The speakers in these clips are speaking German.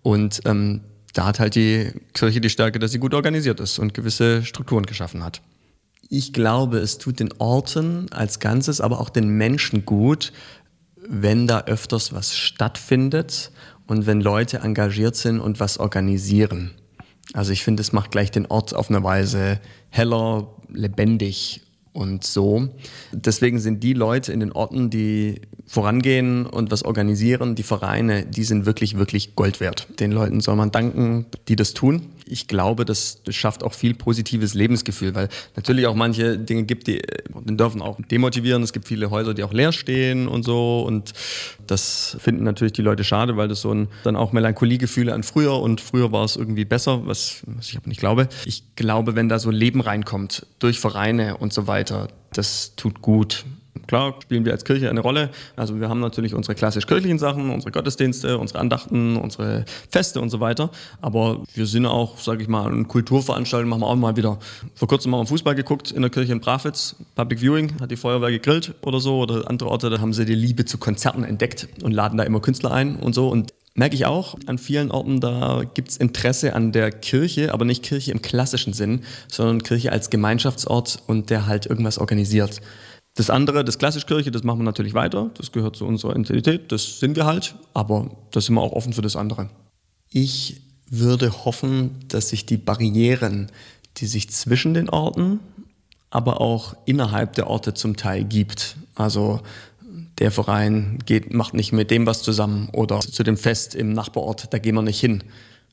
Und da hat halt die Kirche die Stärke, dass sie gut organisiert ist und gewisse Strukturen geschaffen hat. Ich glaube, es tut den Orten als Ganzes, aber auch den Menschen gut, wenn da öfters was stattfindet und wenn Leute engagiert sind und was organisieren. Also ich finde, es macht gleich den Ort auf eine Weise heller, lebendig und so. Deswegen sind die Leute in den Orten, die vorangehen und was organisieren, die Vereine, die sind wirklich, wirklich Gold wert. Den Leuten soll man danken, die das tun. Ich glaube, das schafft auch viel positives Lebensgefühl, weil natürlich auch manche Dinge gibt, die den Dörfern auch demotivieren. Es gibt viele Häuser, die auch leer stehen und so, und das finden natürlich die Leute schade, weil das dann auch Melancholiegefühle an früher, und früher war es irgendwie besser, was ich aber nicht glaube. Ich glaube, wenn da so Leben reinkommt durch Vereine und so weiter, das tut gut. Klar spielen wir als Kirche eine Rolle. Also wir haben natürlich unsere klassisch-kirchlichen Sachen, unsere Gottesdienste, unsere Andachten, unsere Feste und so weiter. Aber wir sind auch, sage ich mal, eine Kulturveranstaltung machen wir auch mal wieder. Vor kurzem haben wir Fußball geguckt in der Kirche in Bravitz. Public Viewing, hat die Feuerwehr gegrillt oder so. Oder andere Orte, da haben sie die Liebe zu Konzerten entdeckt und laden da immer Künstler ein und so. Und merke ich auch, an vielen Orten, da gibt es Interesse an der Kirche, aber nicht Kirche im klassischen Sinn, sondern Kirche als Gemeinschaftsort und der halt irgendwas organisiert. Das andere, das Klassischkirche, das machen wir natürlich weiter. Das gehört zu unserer Identität, das sind wir halt. Aber da sind wir auch offen für das andere. Ich würde hoffen, dass sich die Barrieren, die sich zwischen den Orten, aber auch innerhalb der Orte zum Teil gibt. Also der Verein macht nicht mit dem was zusammen, oder zu dem Fest im Nachbarort, da gehen wir nicht hin.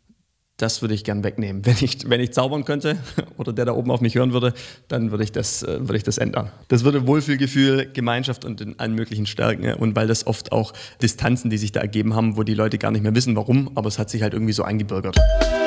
Das würde ich gern wegnehmen. Wenn ich zaubern könnte oder der da oben auf mich hören würde, dann würde ich das ändern. Das würde Wohlfühlgefühl, Gemeinschaft und in allen möglichen stärken. Und weil das oft auch Distanzen, die sich da ergeben haben, wo die Leute gar nicht mehr wissen, warum, aber es hat sich halt irgendwie so eingebürgert.